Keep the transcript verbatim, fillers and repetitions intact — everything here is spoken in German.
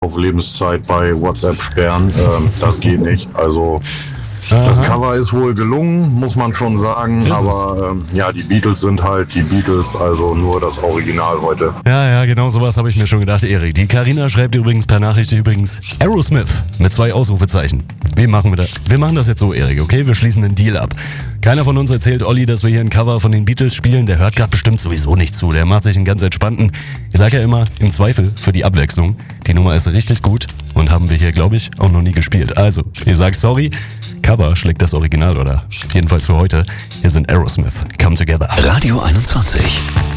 auf Lebenszeit bei WhatsApp sperren. Ähm, das geht nicht. Also das Aha. Cover ist wohl gelungen, muss man schon sagen. Ist Aber ähm, ja, die Beatles sind halt die Beatles, also nur das Original heute. Ja, ja, genau sowas habe ich mir schon gedacht, Erik. Die Carina schreibt übrigens per Nachricht übrigens Aerosmith mit zwei Ausrufezeichen. Wie machen wir das? Wir machen das jetzt so, Erik, okay? Wir schließen den Deal ab. Keiner von uns erzählt Olli, dass wir hier ein Cover von den Beatles spielen. Der hört gerade bestimmt sowieso nicht zu. Der macht sich einen ganz entspannten. Ich sage ja immer, im Zweifel für die Abwechslung. Die Nummer ist richtig gut und haben wir hier, glaube ich, auch noch nie gespielt. Also, ich sag sorry. Cover schlägt das Original, oder? Jedenfalls für heute. Hier sind Aerosmith. Come Together. Radio einundzwanzig.